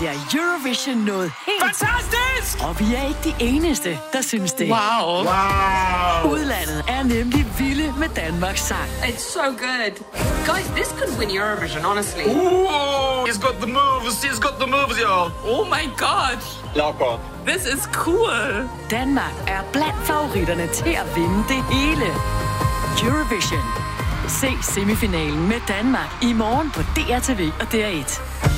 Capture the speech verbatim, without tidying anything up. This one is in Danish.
bliver Eurovision noget helt... Fantastisk! Og vi er ikke de eneste, der synes det. Wow. Wow. Udlandet er nemlig vilde med Danmarks sang. It's so good. Guys, this could win Eurovision, honestly. Ooh, he's got the moves. He's got the moves, y'all. Oh my god. Locker. This is cool. Danmark er blandt favoritterne til at vinde det hele. Eurovision. Se semifinalen med Danmark i morgen på D R T V og D R et.